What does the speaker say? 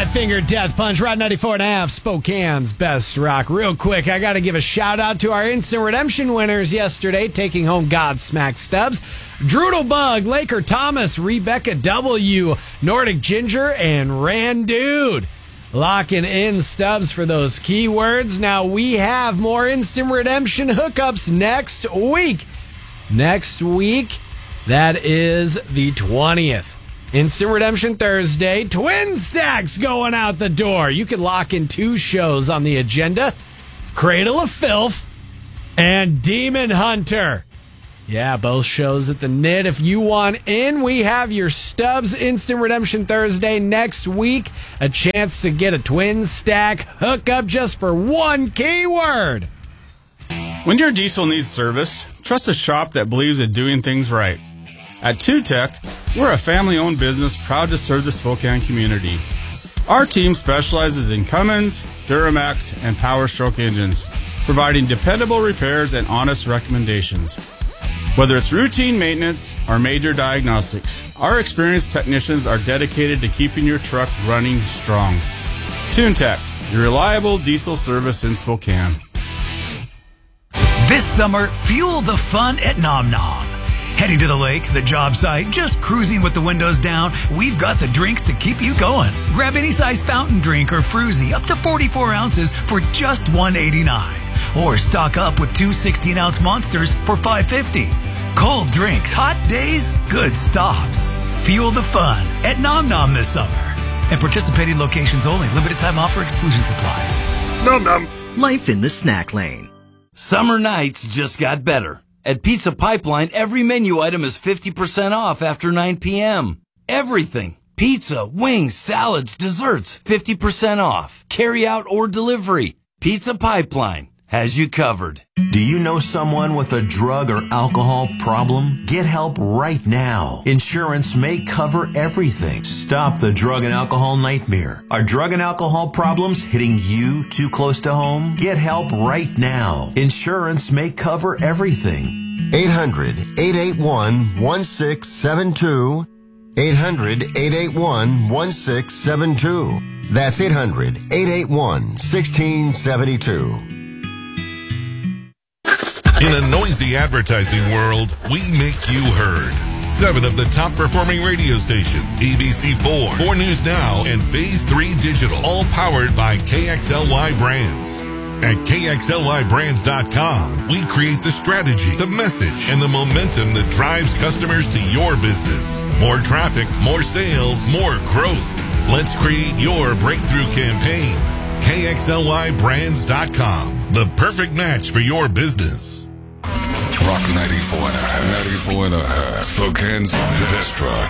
Five-finger death punch, Rod 94.5, Spokane's best rock. Real quick, I got to give a shout-out to our Instant Redemption winners yesterday, taking home Godsmack stubs. Droodlebug, Laker Thomas, Rebecca W., Nordic Ginger, and Randude. Locking in stubs for those keywords. Now, we have more Instant Redemption hookups next week. Next week, that is the 20th. Instant Redemption Thursday, Twin Stacks going out the door. You can lock in 2 shows on the agenda, Cradle of Filth and Demon Hunter. Yeah, both shows at the NIT. If you want in, we have your stubs. Instant Redemption Thursday next week. A chance to get a Twin Stack hookup just for 1 keyword. When your diesel needs service, trust a shop that believes in doing things right. At 2Tech, we're a family-owned business proud to serve the Spokane community. Our team specializes in Cummins, Duramax, and Power Stroke engines, providing dependable repairs and honest recommendations. Whether it's routine maintenance or major diagnostics, our experienced technicians are dedicated to keeping your truck running strong. TuneTech, your reliable diesel service in Spokane. This summer, fuel the fun at Nom Nom. Heading to the lake, the job site, just cruising with the windows down, we've got the drinks to keep you going. Grab any size fountain drink or fruzy up to 44 ounces for just $1.89. Or stock up with 2 16-ounce monsters for $5.50. Cold drinks, hot days, good stops. Fuel the fun at Nom Nom this summer. And participating locations only. Limited time offer, exclusions apply. Nom Nom. Life in the snack lane. Summer nights just got better. At Pizza Pipeline, every menu item is 50% off after 9 p.m. Everything. Pizza, wings, salads, desserts, 50% off. Carry out or delivery. Pizza Pipeline has you covered. Do you know someone with a drug or alcohol problem? Get help right now. Insurance may cover everything. Stop the drug and alcohol nightmare. Are drug and alcohol problems hitting you too close to home? Get help right now. Insurance may cover everything. 800-881-1672. 800-881-1672. That's 800-881-1672. In a noisy advertising world, we make you heard. 7 of the top performing radio stations, ABC4, 4 News Now, and Phase 3 Digital, all powered by KXLY Brands. At KXLYBrands.com, we create the strategy, the message, and the momentum that drives customers to your business. More traffic, more sales, more growth. Let's create your breakthrough campaign. KXLYBrands.com, the perfect match for your business. Rock 94.5. Spokane's best rock.